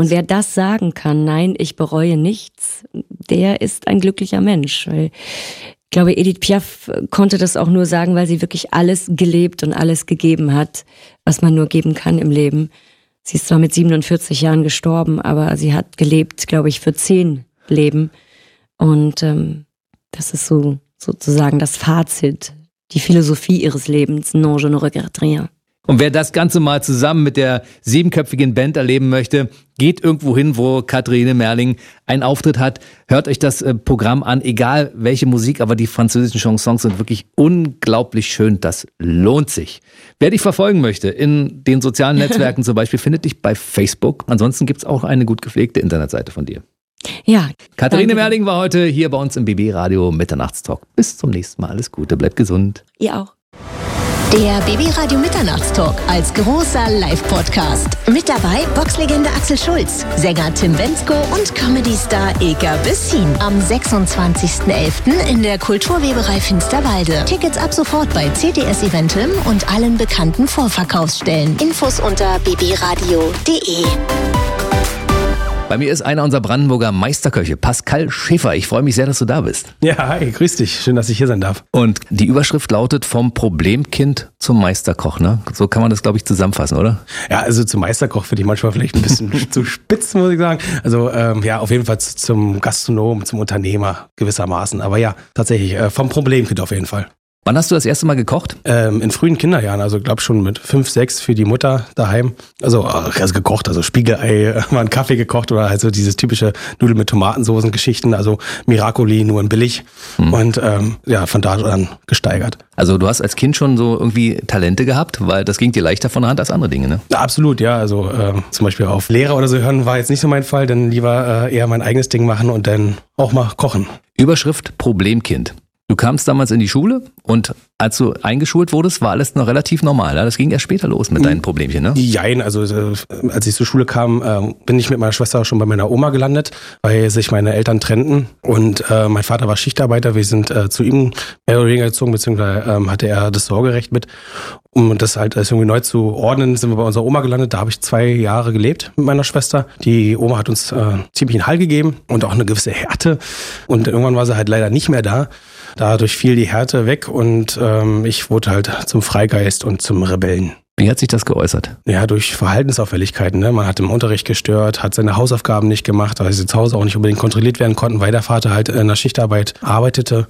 Und wer das sagen kann, nein, ich bereue nichts, der ist ein glücklicher Mensch. Weil ich glaube, Edith Piaf konnte das auch nur sagen, weil sie wirklich alles gelebt und alles gegeben hat, was man nur geben kann im Leben. Sie ist zwar mit 47 Jahren gestorben, aber sie hat gelebt, glaube ich, für 10 Leben. Und das ist so sozusagen das Fazit, die Philosophie ihres Lebens. Non, je ne regrette rien. Und wer das Ganze mal zusammen mit der 7-köpfigen Band erleben möchte, geht irgendwo hin, wo Katharine Merling einen Auftritt hat. Hört euch das Programm an, egal welche Musik, aber die französischen Chansons sind wirklich unglaublich schön. Das lohnt sich. Wer dich verfolgen möchte in den sozialen Netzwerken zum Beispiel, findet dich bei Facebook. Ansonsten gibt's auch eine gut gepflegte Internetseite von dir. Ja. Katharine Merling war heute hier bei uns im BB Radio Mitternachtstalk. Bis zum nächsten Mal. Alles Gute, bleibt gesund. Ihr auch. Der BB Radio Mitternachtstalk als großer Live-Podcast. Mit dabei Boxlegende Axel Schulz, Sänger Tim Bendzko und Comedy-Star Ilka Bessin. Am 26.11. in der Kulturweberei Finsterwalde. Tickets ab sofort bei CTS Eventim und allen bekannten Vorverkaufsstellen. Infos unter bbradio.de. Bei mir ist einer unserer Brandenburger Meisterköche, Pascal Schäfer. Ich freue mich sehr, dass du da bist. Ja, hi, grüß dich. Schön, dass ich hier sein darf. Und die Überschrift lautet vom Problemkind zum Meisterkoch, ne? So kann man das, glaube ich, zusammenfassen, oder? Ja, also zum Meisterkoch finde ich manchmal vielleicht ein bisschen zu spitz, muss ich sagen. Also ja, auf jeden Fall zum Gastronom, zum Unternehmer gewissermaßen. Aber ja, tatsächlich vom Problemkind auf jeden Fall. Wann hast du das erste Mal gekocht? In frühen Kinderjahren, also glaube schon mit 5, 6 für die Mutter daheim. Also gekocht, also Spiegelei, mal einen Kaffee gekocht oder also dieses typische Nudeln mit Tomatensoßen-Geschichten, also Miracoli, nur in billig. Und ja, von da an gesteigert. Also du hast als Kind schon so irgendwie Talente gehabt, weil das ging dir leichter von der Hand als andere Dinge, ne? Ja, absolut, ja. Also zum Beispiel auf Lehrer oder so hören war jetzt nicht so mein Fall, dann lieber eher mein eigenes Ding machen und dann auch mal kochen. Überschrift Problemkind. Du kamst damals in die Schule und als du eingeschult wurdest, war alles noch relativ normal. Ja? Das ging erst später los mit deinen Problemchen, ne? Jein, also als ich zur Schule kam, bin ich mit meiner Schwester schon bei meiner Oma gelandet, weil sich meine Eltern trennten und mein Vater war Schichtarbeiter. Wir sind zu ihm mehr oder weniger gezogen, beziehungsweise hatte er das Sorgerecht mit. Um das halt irgendwie neu zu ordnen, sind wir bei unserer Oma gelandet. Da habe ich 2 Jahre gelebt mit meiner Schwester. Die Oma hat uns ziemlich einen Hall gegeben und auch eine gewisse Härte. Und irgendwann war sie halt leider nicht mehr da. Dadurch fiel die Härte weg und ich wurde halt zum Freigeist und zum Rebellen. Wie hat sich das geäußert? Ja, durch Verhaltensauffälligkeiten. Ne? Man hat im Unterricht gestört, hat seine Hausaufgaben nicht gemacht, weil sie zu Hause auch nicht unbedingt kontrolliert werden konnten, weil der Vater halt in der Schichtarbeit arbeitete.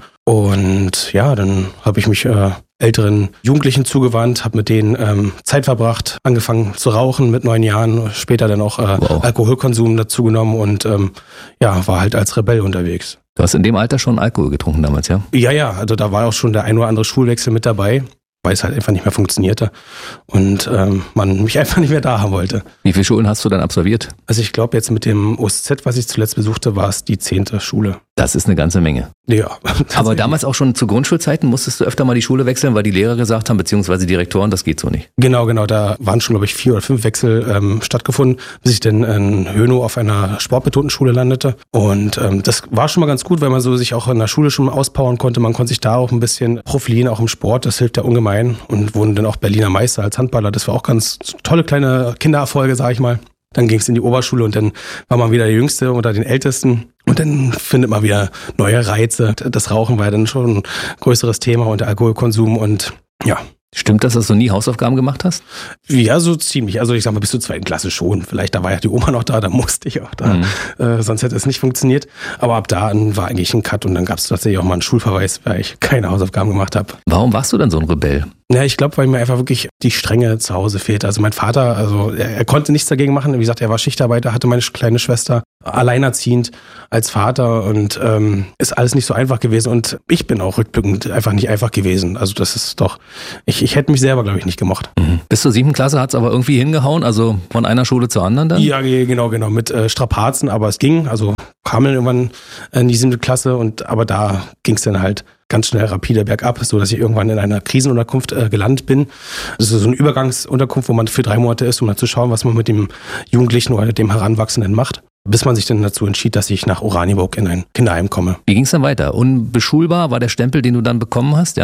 Und ja, dann habe ich mich älteren Jugendlichen zugewandt, habe mit denen Zeit verbracht, angefangen zu rauchen mit 9 Jahren, später dann auch Alkoholkonsum dazu genommen und ja, war halt als Rebell unterwegs. Du hast in dem Alter schon Alkohol getrunken damals, ja? Ja, also da war auch schon der ein oder andere Schulwechsel mit dabei, weil es halt einfach nicht mehr funktionierte und man mich einfach nicht mehr da haben wollte. Wie viele Schulen hast du dann absolviert? Also ich glaube jetzt mit dem OSZ, was ich zuletzt besuchte, war es die 10. Schule. Das ist eine ganze Menge. Ja. Aber damals auch schon zu Grundschulzeiten musstest du öfter mal die Schule wechseln, weil die Lehrer gesagt haben, beziehungsweise Direktoren, das geht so nicht. Genau, da waren schon, glaube ich, 4 oder 5 Wechsel stattgefunden, bis ich dann in Hönow auf einer sportbetonten Schule landete. Und das war schon mal ganz gut, weil man so sich auch in der Schule schon auspowern konnte. Man konnte sich da auch ein bisschen profilieren, auch im Sport. Das hilft ja ungemein. Und wurden dann auch Berliner Meister als Handballer. Das war auch ganz tolle kleine Kindererfolge, sag ich mal. Dann ging es in die Oberschule und dann war man wieder der Jüngste unter den Ältesten. Und dann findet man wieder neue Reize. Das Rauchen war ja dann schon ein größeres Thema und der Alkoholkonsum und ja. Stimmt das, dass du nie Hausaufgaben gemacht hast? Ja, so ziemlich. Also ich sag mal, bis zur 2. Klasse schon. Vielleicht, da war ja die Oma noch da musste ich auch da. Sonst hätte es nicht funktioniert. Aber ab da war eigentlich ein Cut und dann gab es tatsächlich auch mal einen Schulverweis, weil ich keine Hausaufgaben gemacht habe. Warum warst du dann so ein Rebell? Ja, ich glaube, weil mir einfach wirklich die Strenge zu Hause fehlt. Also mein Vater, also er konnte nichts dagegen machen. Wie gesagt, er war Schichtarbeiter, hatte meine kleine Schwester alleinerziehend als Vater und ist alles nicht so einfach gewesen. Und ich bin auch rückblickend einfach nicht einfach gewesen. Also das ist doch, ich hätte mich selber, glaube ich, nicht gemocht. Bis zur 7. Klasse hat es aber irgendwie hingehauen, also von einer Schule zur anderen dann? Ja, genau, mit Strapazen, aber es ging. Also kam dann irgendwann in die 7. Klasse aber da ging es dann halt ganz schnell rapide bergab, so dass ich irgendwann in einer Krisenunterkunft gelandet bin. Das ist so eine Übergangsunterkunft, wo man für 3 Monate ist, um dann zu schauen, was man mit dem Jugendlichen oder dem Heranwachsenden macht. Bis man sich dann dazu entschied, dass ich nach Oranienburg in ein Kinderheim komme. Wie ging es dann weiter? Unbeschulbar war der Stempel, den du dann bekommen hast, ja?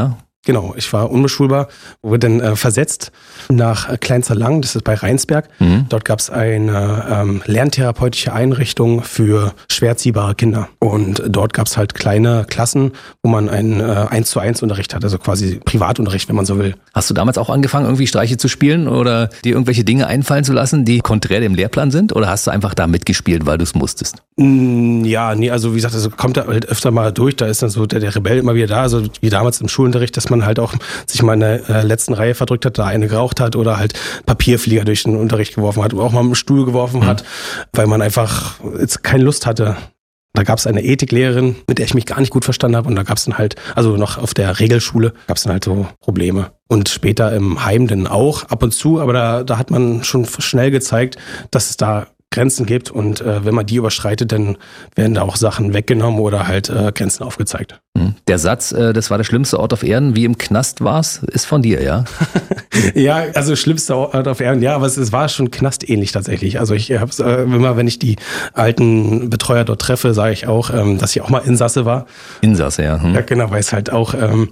Genau, ich war unbeschulbar, wurde dann versetzt nach Kleinzerlangen, das ist bei Rheinsberg. Dort gab es eine lerntherapeutische Einrichtung für schwer erziehbare Kinder. Und dort gab es halt kleine Klassen, wo man einen 1:1 Unterricht hat, also quasi Privatunterricht, wenn man so will. Hast du damals auch angefangen, irgendwie Streiche zu spielen oder dir irgendwelche Dinge einfallen zu lassen, die konträr dem Lehrplan sind? Oder hast du einfach da mitgespielt, weil du es musstest? Ja, nee, also wie gesagt, also kommt da halt öfter mal durch, da ist dann so der Rebell immer wieder da, also wie damals im Schulunterricht, dass man halt auch sich mal in der letzten Reihe verdrückt hat, da eine geraucht hat oder halt Papierflieger durch den Unterricht geworfen hat oder auch mal einen Stuhl geworfen hat, weil man einfach jetzt keine Lust hatte. Da gab es eine Ethiklehrerin, mit der ich mich gar nicht gut verstanden habe und da gab es dann halt, also noch auf der Regelschule, gab es dann halt so Probleme. Und später im Heim dann auch ab und zu, aber da hat man schon schnell gezeigt, dass es da Grenzen gibt und wenn man die überschreitet, dann werden da auch Sachen weggenommen oder halt Grenzen aufgezeigt. Der Satz, das war der schlimmste Ort auf Erden, wie im Knast war's, ist von dir, ja? Ja, also schlimmster Ort auf Erden, ja, aber es war schon knastähnlich tatsächlich. Also ich habe immer, wenn ich die alten Betreuer dort treffe, sage ich auch, dass ich auch mal Insasse war. Insasse, ja. Ja, genau, weil es halt auch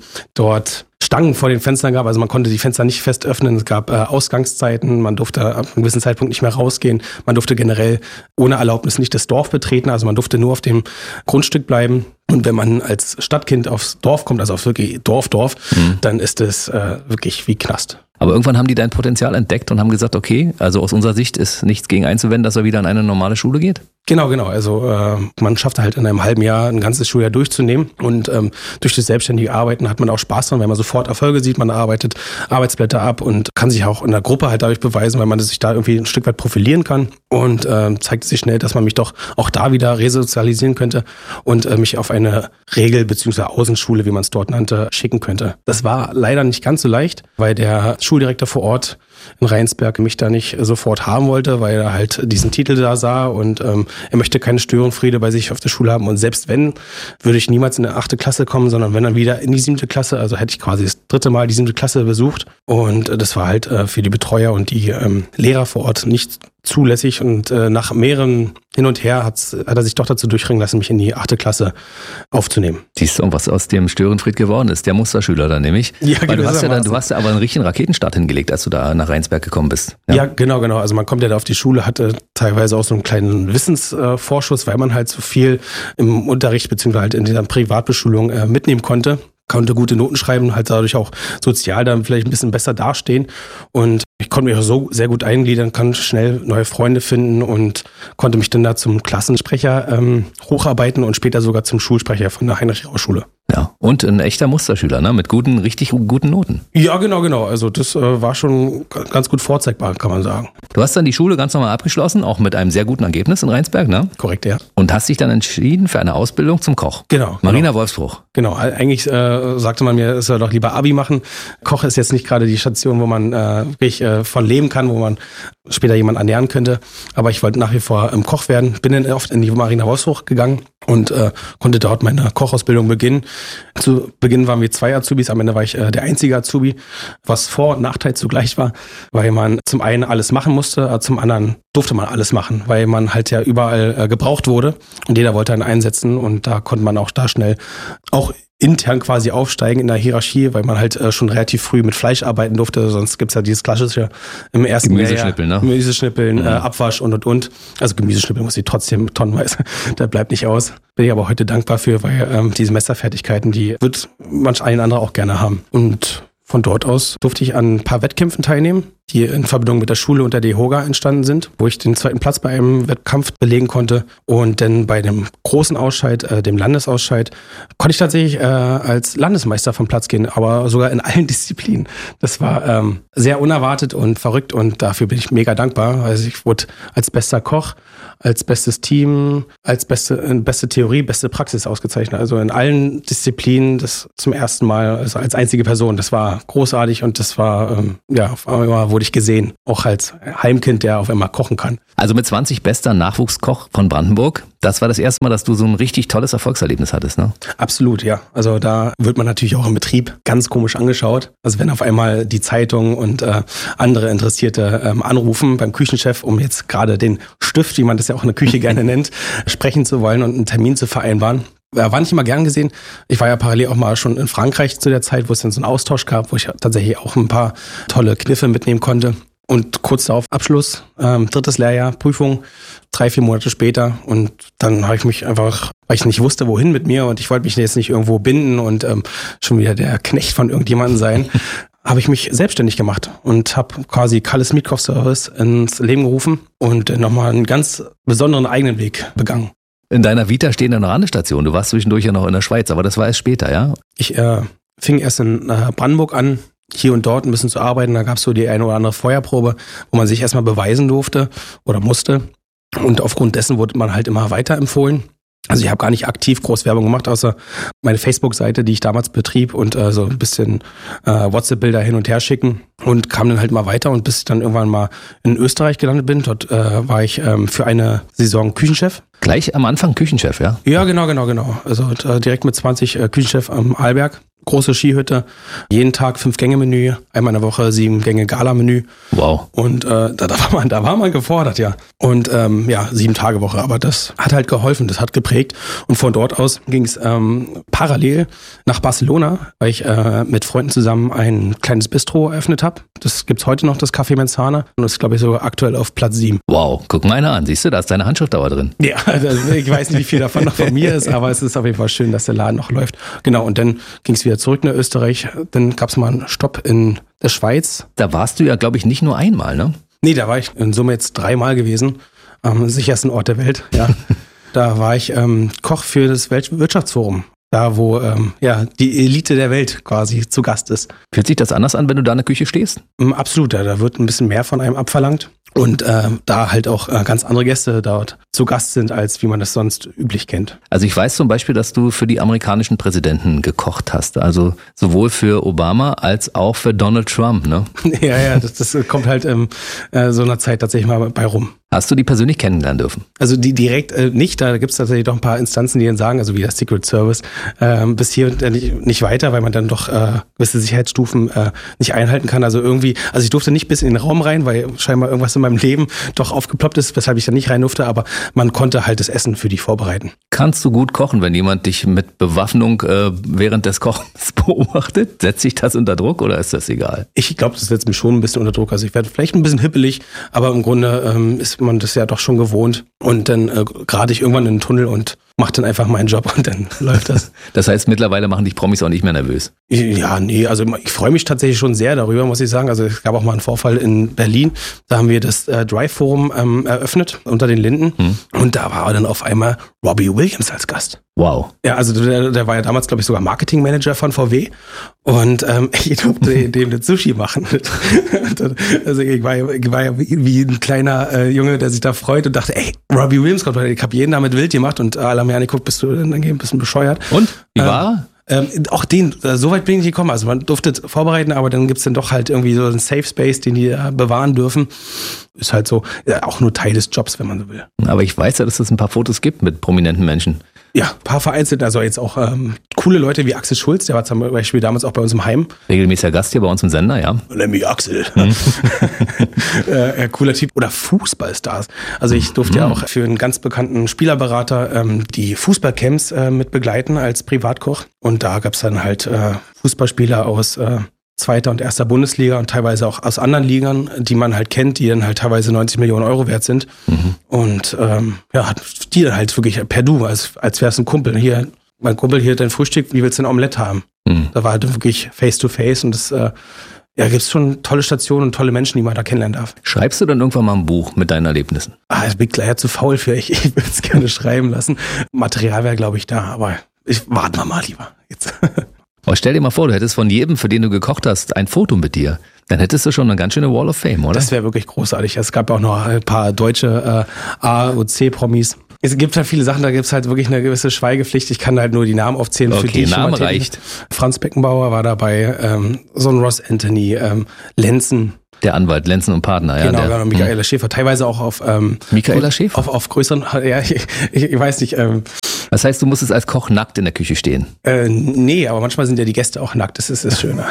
dort Stangen vor den Fenstern gab, also man konnte die Fenster nicht fest öffnen, es gab Ausgangszeiten, man durfte ab einem gewissen Zeitpunkt nicht mehr rausgehen, man durfte generell ohne Erlaubnis nicht das Dorf betreten, also man durfte nur auf dem Grundstück bleiben. Und wenn man als Stadtkind aufs Dorf kommt, also auf wirklich Dorf, dann ist es wirklich wie Knast. Aber irgendwann haben die dein Potenzial entdeckt und haben gesagt, okay, also aus unserer Sicht ist nichts gegen einzuwenden, dass er wieder in eine normale Schule geht? Genau. Also man schafft halt in einem halben Jahr ein ganzes Schuljahr durchzunehmen und durch das selbstständige Arbeiten hat man auch Spaß dran, weil man sofort Erfolge sieht, man arbeitet Arbeitsblätter ab und kann sich auch in der Gruppe halt dadurch beweisen, weil man sich da irgendwie ein Stück weit profilieren kann und zeigt sich schnell, dass man mich doch auch da wieder resozialisieren könnte und mich auf eine Regel- bzw. Außenschule, wie man es dort nannte, schicken könnte. Das war leider nicht ganz so leicht, weil der Schuldirektor vor Ort in Rheinsberg mich da nicht sofort haben wollte, weil er halt diesen Titel da sah und er möchte keine Störenfriede bei sich auf der Schule haben und selbst wenn, würde ich niemals in eine 8. Klasse kommen, sondern wenn dann wieder in die 7. Klasse, also hätte ich quasi das 3. Mal die 7. Klasse besucht und das war halt für die Betreuer und die Lehrer vor Ort nicht zulässig und nach mehreren hin und her hat er sich doch dazu durchringen lassen, mich in die 8. Klasse aufzunehmen. Siehst du, was aus dem Störenfried geworden ist, der Musterschüler dann nämlich? Ja, weil du hast ja aber einen richtigen Raketenstart hingelegt, als du da nach Rheinsberg gekommen bist. Ja, genau. Also man kommt ja da auf die Schule, hatte teilweise auch so einen kleinen Wissensvorschuss, weil man halt so viel im Unterricht beziehungsweise halt in dieser Privatbeschulung mitnehmen konnte gute Noten schreiben, halt dadurch auch sozial dann vielleicht ein bisschen besser dastehen und ich konnte mich auch so sehr gut eingliedern, kann schnell neue Freunde finden und konnte mich dann da zum Klassensprecher hocharbeiten und später sogar zum Schulsprecher von der Heinrich-Rausch-Schule. Ja, und ein echter Musterschüler, ne? Mit richtig guten Noten. Ja, genau. Also das war schon ganz gut vorzeigbar, kann man sagen. Du hast dann die Schule ganz normal abgeschlossen, auch mit einem sehr guten Ergebnis in Rheinsberg, ne? Korrekt, ja. Und hast dich dann entschieden für eine Ausbildung zum Koch. Genau. Marina Wolfsbruch. Genau, eigentlich sagte man mir, es soll doch lieber Abi machen. Koch ist jetzt nicht gerade die Station, wo man wirklich von leben kann, wo man später jemanden ernähren könnte. Aber ich wollte nach wie vor Koch werden. Bin dann oft in die Marina Wolfsbruch gegangen und konnte dort meine Kochausbildung beginnen. Zu Beginn waren wir 2 Azubis, am Ende war ich der einzige Azubi, was Vor- und Nachteil zugleich war, weil man zum einen alles machen musste, zum anderen durfte man alles machen, weil man halt ja überall gebraucht wurde und jeder wollte einen einsetzen und da konnte man auch da schnell auch intern quasi aufsteigen in der Hierarchie, weil man halt schon relativ früh mit Fleisch arbeiten durfte, sonst gibt's ja dieses klassische im ersten Gemüseschnippeln, ne? Gemüseschnippeln, Abwasch und. Also Gemüseschnippeln muss ich trotzdem tonnenweise, da bleibt nicht aus. Bin ich aber heute dankbar für, weil diese Messerfertigkeiten, die wird manch ein anderer auch gerne haben. Und von dort aus durfte ich an ein paar Wettkämpfen teilnehmen, die in Verbindung mit der Schule und der DEHOGA entstanden sind, wo ich den 2. Platz bei einem Wettkampf belegen konnte. Und dann bei dem großen Ausscheid, dem Landesausscheid, konnte ich tatsächlich als Landesmeister vom Platz gehen, aber sogar in allen Disziplinen. Das war sehr unerwartet und verrückt und dafür bin ich mega dankbar. Also ich wurde als bester Koch, als bestes Team, als beste Theorie, beste Praxis ausgezeichnet. Also in allen Disziplinen, das zum ersten Mal, also als einzige Person. Das war großartig und das war, auf einmal wurde ich gesehen. Auch als Heimkind, der auf einmal kochen kann. Also mit 20 bester Nachwuchskoch von Brandenburg. Das war das erste Mal, dass du so ein richtig tolles Erfolgserlebnis hattest, ne? Absolut, ja. Also da wird man natürlich auch im Betrieb ganz komisch angeschaut. Also wenn auf einmal die Zeitung und andere Interessierte anrufen beim Küchenchef, um jetzt gerade den Stift, wie man das ja auch in der Küche gerne nennt, sprechen zu wollen und einen Termin zu vereinbaren. war nicht immer gern gesehen. Ich war ja parallel auch mal schon in Frankreich zu der Zeit, wo es dann so einen Austausch gab, wo ich tatsächlich auch ein paar tolle Kniffe mitnehmen konnte. Und kurz darauf Abschluss, 3. Lehrjahr, Prüfung, 3-4 Monate später. Und dann habe ich mich einfach, weil ich nicht wusste, wohin mit mir und ich wollte mich jetzt nicht irgendwo binden und schon wieder der Knecht von irgendjemandem sein, habe ich mich selbstständig gemacht und habe quasi Kalles Mietkaufservice ins Leben gerufen und nochmal einen ganz besonderen eigenen Weg begangen. In deiner Vita stehen da noch andere Stationen. Du warst zwischendurch ja noch in der Schweiz, aber das war erst später, ja? Ich fing erst in Brandenburg an, hier und dort ein bisschen zu arbeiten. Da gab es so die eine oder andere Feuerprobe, wo man sich erstmal beweisen durfte oder musste. Und aufgrund dessen wurde man halt immer weiterempfohlen. Also ich habe gar nicht aktiv groß Werbung gemacht, außer meine Facebook-Seite, die ich damals betrieb und so ein bisschen WhatsApp-Bilder hin und her schicken und kam dann halt mal weiter und bis ich dann irgendwann mal in Österreich gelandet bin. Dort war ich für eine Saison Küchenchef. Gleich am Anfang Küchenchef, ja? Ja, genau. Also direkt mit 20 Küchenchef am Arlberg. Große Skihütte, jeden Tag 5-Gänge-Menü, einmal in der Woche 7-Gänge-Gala-Menü. Wow. Und da war man gefordert, ja. Und 7-Tage-Woche, aber das hat halt geholfen, das hat geprägt. Und von dort aus ging es parallel nach Barcelona, weil ich mit Freunden zusammen ein kleines Bistro eröffnet habe. Das gibt's heute noch, das Café Menzana. Und das ist, glaube ich, so aktuell auf Platz 7. Wow, guck mal einer an, siehst du, da ist deine Handschrift aber drin. Ja, also ich weiß nicht, wie viel davon noch von mir ist, aber es ist auf jeden Fall schön, dass der Laden noch läuft. Genau, und dann ging es wieder zurück nach Österreich. Dann gab es mal einen Stopp in der Schweiz. Da warst du ja, glaube ich, nicht nur einmal, ne? Nee, da war ich in Summe jetzt 3-mal gewesen. Am sichersten Ort der Welt, ja. Da war ich Koch für das Weltwirtschaftsforum. Da, wo die Elite der Welt quasi zu Gast ist. Fühlt sich das anders an, wenn du da in der Küche stehst? Absolut, da wird ein bisschen mehr von einem abverlangt. Und da halt auch ganz andere Gäste dort zu Gast sind, als wie man das sonst üblich kennt. Also ich weiß zum Beispiel, dass du für die amerikanischen Präsidenten gekocht hast. Also sowohl für Obama als auch für Donald Trump, ne? Ja, das kommt halt in so einer Zeit tatsächlich mal bei rum. Hast du die persönlich kennenlernen dürfen? Also die direkt nicht, da gibt es tatsächlich doch ein paar Instanzen, die dann sagen, also wie der Secret Service, bis hier nicht weiter, weil man dann doch gewisse Sicherheitsstufen nicht einhalten kann. Also ich durfte nicht bis in den Raum rein, weil scheinbar irgendwas in meinem Leben doch aufgeploppt ist, weshalb ich da nicht rein durfte, aber man konnte halt das Essen für die vorbereiten. Kannst du gut kochen, wenn jemand dich mit Bewaffnung während des Kochens beobachtet? Setzt sich das unter Druck oder ist das egal? Ich glaube, das setzt mich schon ein bisschen unter Druck. Also ich werde vielleicht ein bisschen hippelig, aber im Grunde ist man das ja doch schon gewohnt. Und dann gerate ich irgendwann in den Tunnel und mache dann einfach meinen Job und dann läuft das. Das heißt, mittlerweile machen dich Promis auch nicht mehr nervös? Ja, nee, also ich freue mich tatsächlich schon sehr darüber, muss ich sagen. Also es gab auch mal einen Vorfall in Berlin. Da haben wir das Drive-Forum eröffnet unter den Linden. Und da war dann auf einmal Robbie Williams als Gast. Wow. Ja, also der war ja damals, glaube ich, sogar Marketingmanager von VW. Und ich durfte dem das Sushi machen. Also ich war ja wie ein kleiner Junge, der sich da freut und dachte, ey, Robbie Williams kommt heute. Ich habe jeden damit wild gemacht und alle haben mir angeguckt, bist du dann ein bisschen bescheuert. Und? Wie war er? Auch so weit bin ich nicht gekommen. Also man durfte vorbereiten, aber dann gibt's dann doch halt irgendwie so einen Safe Space, den die bewahren dürfen. Ist halt so, auch nur Teil des Jobs, wenn man so will. Aber ich weiß ja, dass es ein paar Fotos gibt mit prominenten Menschen. Ja, ein paar vereinzelt, also jetzt auch coole Leute wie Axel Schulz, der war zum Beispiel damals auch bei uns im Heim. Regelmäßiger Gast hier bei uns im Sender, ja. Nämlich Axel. Cooler Typ. Oder Fußballstars. Also ich durfte ja auch für einen ganz bekannten Spielerberater die Fußballcamps mit begleiten als Privatkoch. Und da gab's dann halt Fußballspieler aus zweiter und erster Bundesliga und teilweise auch aus anderen Ligern, die man halt kennt, die dann halt teilweise 90 Millionen Euro wert sind. Und hat die dann halt wirklich per Du, als wäre es ein Kumpel. Hier, mein Kumpel, hier dein Frühstück, wie willst du ein Omelett haben? Da war halt wirklich face to face und das gibt's schon tolle Stationen und tolle Menschen, die man da kennenlernen darf. Schreibst du dann irgendwann mal ein Buch mit deinen Erlebnissen? Ich bin leider zu faul für. Ich würde es gerne schreiben lassen. Material wäre, glaube ich, da, aber warten wir mal lieber jetzt. Aber stell dir mal vor, du hättest von jedem, für den du gekocht hast, ein Foto mit dir. Dann hättest du schon eine ganz schöne Wall of Fame, oder? Das wäre wirklich großartig. Es gab auch noch ein paar deutsche A- und C-Promis. Es gibt halt viele Sachen, da gibt es halt wirklich eine gewisse Schweigepflicht. Ich kann halt nur die Namen aufzählen. Okay, für die Name reicht. Franz Beckenbauer war dabei, so ein Ross Anthony, Lenzen. Der Anwalt, Lenzen und Partner, ja. Genau, Michaela Schäfer. Teilweise auch auf Michaela Schäfer? Auf größeren, ja, ich weiß nicht, Das heißt, du musstest als Koch nackt in der Küche stehen? Nee, aber manchmal sind ja die Gäste auch nackt. Das ist schöner.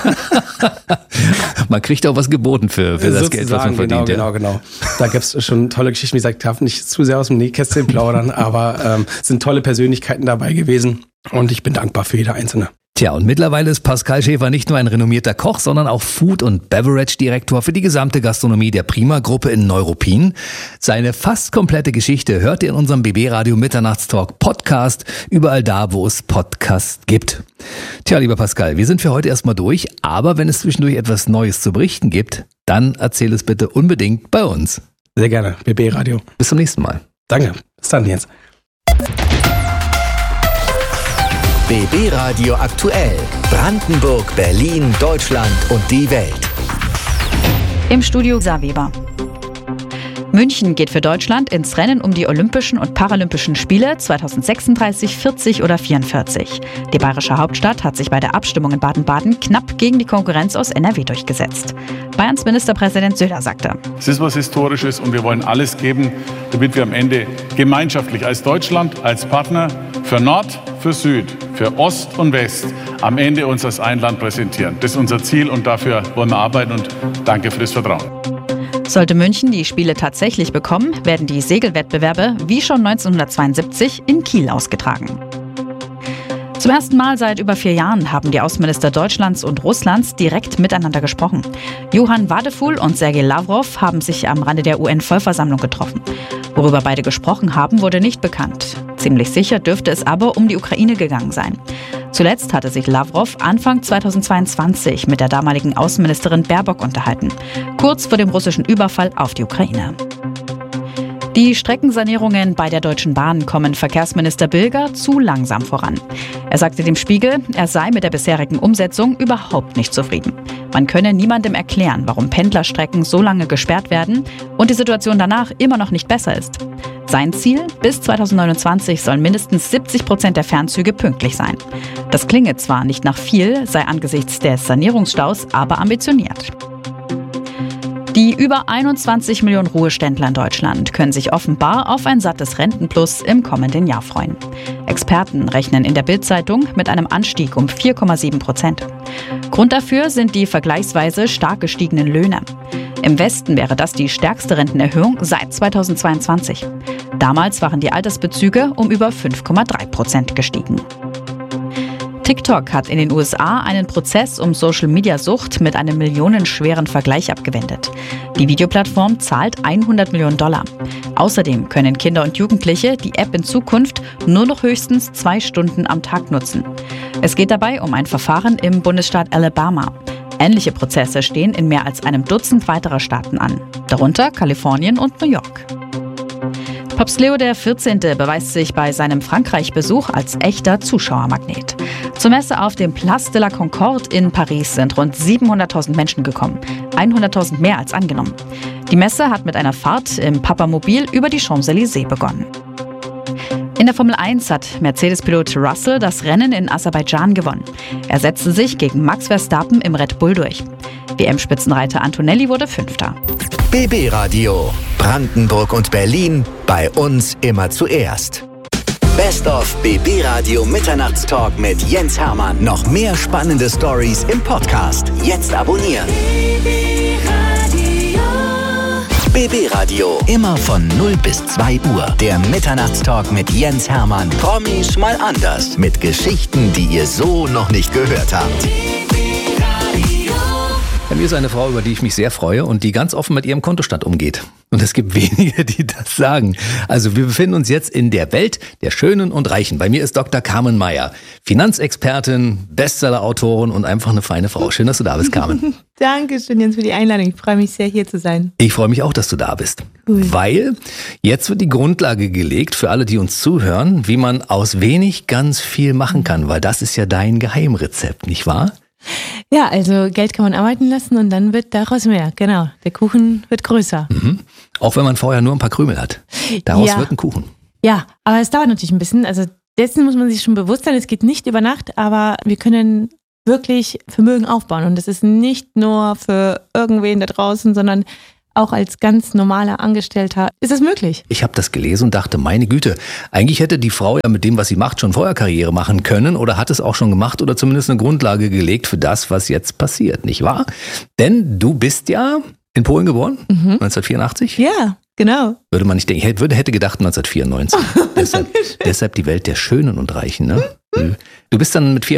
Man kriegt auch was geboten für das Geld, was man verdient. Genau. Da gibt es schon tolle Geschichten. Wie gesagt, ich darf nicht zu sehr aus dem Nähkästchen plaudern, aber sind tolle Persönlichkeiten dabei gewesen und ich bin dankbar für jede einzelne. Tja, und mittlerweile ist Pascal Schäfer nicht nur ein renommierter Koch, sondern auch Food- und Beverage-Direktor für die gesamte Gastronomie der Prima-Gruppe in Neuruppin. Seine fast komplette Geschichte hört ihr in unserem BB Radio Mitternachtstalk Podcast, überall da, wo es Podcasts gibt. Tja, lieber Pascal, wir sind für heute erstmal durch, aber wenn es zwischendurch etwas Neues zu berichten gibt, dann erzähl es bitte unbedingt bei uns. Sehr gerne, BB Radio. Bis zum nächsten Mal. Danke, bis dann jetzt. BB Radio aktuell. Brandenburg, Berlin, Deutschland und die Welt. Im Studio Weber. München geht für Deutschland ins Rennen um die Olympischen und Paralympischen Spiele 2036, 40 oder 44. Die bayerische Hauptstadt hat sich bei der Abstimmung in Baden-Baden knapp gegen die Konkurrenz aus NRW durchgesetzt. Bayerns Ministerpräsident Söder sagte: Es ist was Historisches und wir wollen alles geben, damit wir am Ende gemeinschaftlich als Deutschland, als Partner für Nord, für Süd, für Ost und West am Ende uns als ein Land präsentieren. Das ist unser Ziel und dafür wollen wir arbeiten und danke für das Vertrauen. Sollte München die Spiele tatsächlich bekommen, werden die Segelwettbewerbe wie schon 1972 in Kiel ausgetragen. Zum ersten Mal seit über 4 Jahren haben die Außenminister Deutschlands und Russlands direkt miteinander gesprochen. Johann Wadephul und Sergei Lavrov haben sich am Rande der UN-Vollversammlung getroffen. Worüber beide gesprochen haben, wurde nicht bekannt. Ziemlich sicher dürfte es aber um die Ukraine gegangen sein. Zuletzt hatte sich Lavrov Anfang 2022 mit der damaligen Außenministerin Baerbock unterhalten, kurz vor dem russischen Überfall auf die Ukraine. Die Streckensanierungen bei der Deutschen Bahn kommen Verkehrsminister Bilger zu langsam voran. Er sagte dem Spiegel, er sei mit der bisherigen Umsetzung überhaupt nicht zufrieden. Man könne niemandem erklären, warum Pendlerstrecken so lange gesperrt werden und die Situation danach immer noch nicht besser ist. Sein Ziel: bis 2029 sollen mindestens 70% der Fernzüge pünktlich sein. Das klinge zwar nicht nach viel, sei angesichts des Sanierungsstaus aber ambitioniert. Die über 21 Millionen Ruheständler in Deutschland können sich offenbar auf ein sattes Rentenplus im kommenden Jahr freuen. Experten rechnen in der Bild-Zeitung mit einem Anstieg um 4,7%. Grund dafür sind die vergleichsweise stark gestiegenen Löhne. Im Westen wäre das die stärkste Rentenerhöhung seit 2022. Damals waren die Altersbezüge um über 5,3% gestiegen. TikTok hat in den USA einen Prozess um Social-Media-Sucht mit einem millionenschweren Vergleich abgewendet. Die Videoplattform zahlt $100 Millionen. Außerdem können Kinder und Jugendliche die App in Zukunft nur noch höchstens 2 Stunden am Tag nutzen. Es geht dabei um ein Verfahren im Bundesstaat Alabama. Ähnliche Prozesse stehen in mehr als einem Dutzend weiterer Staaten an, darunter Kalifornien und New York. Papst Leo XIV. Beweist sich bei seinem Frankreich-Besuch als echter Zuschauermagnet. Zur Messe auf dem Place de la Concorde in Paris sind rund 700.000 Menschen gekommen, 100.000 mehr als angenommen. Die Messe hat mit einer Fahrt im Papamobil über die Champs-Élysées begonnen. In der Formel 1 hat Mercedes-Pilot Russell das Rennen in Aserbaidschan gewonnen. Er setzte sich gegen Max Verstappen im Red Bull durch. WM-Spitzenreiter Antonelli wurde 5. BB Radio. Brandenburg und Berlin. Bei uns immer zuerst. Best of BB Radio Mitternachtstalk mit Jens Hermann. Noch mehr spannende Stories im Podcast. Jetzt abonnieren. BB Radio. Immer von 0 bis 2 Uhr. Der Mitternachtstalk mit Jens Hermann. Promis mal anders. Mit Geschichten, die ihr so noch nicht gehört habt. Bei mir ist eine Frau, über die ich mich sehr freue und die ganz offen mit ihrem Kontostand umgeht. Und es gibt wenige, die das sagen. Also wir befinden uns jetzt in der Welt der Schönen und Reichen. Bei mir ist Dr. Carmen Meyer, Finanzexpertin, Bestseller-Autorin und einfach eine feine Frau. Schön, dass du da bist, Carmen. Dankeschön, Jens, für die Einladung. Ich freue mich sehr, hier zu sein. Ich freue mich auch, dass du da bist. Cool. Weil jetzt wird die Grundlage gelegt für alle, die uns zuhören, wie man aus wenig ganz viel machen kann. Weil das ist ja dein Geheimrezept, nicht wahr? Ja, also Geld kann man arbeiten lassen und dann wird daraus mehr. Genau, der Kuchen wird größer. Mhm. Auch wenn man vorher nur ein paar Krümel hat. Daraus wird ein Kuchen. Ja, aber es dauert natürlich ein bisschen. Also dessen muss man sich schon bewusst sein. Es geht nicht über Nacht, aber wir können wirklich Vermögen aufbauen. Und das ist nicht nur für irgendwen da draußen, sondern auch als ganz normaler Angestellter ist es möglich. Ich habe das gelesen und dachte, meine Güte, eigentlich hätte die Frau ja mit dem, was sie macht, schon vorher Karriere machen können oder hat es auch schon gemacht oder zumindest eine Grundlage gelegt für das, was jetzt passiert, nicht wahr? Denn du bist ja in Polen geboren, 1984? Ja, genau. Würde man nicht denken, hätte gedacht 1994. Deshalb die Welt der Schönen und Reichen, ne? Du bist dann mit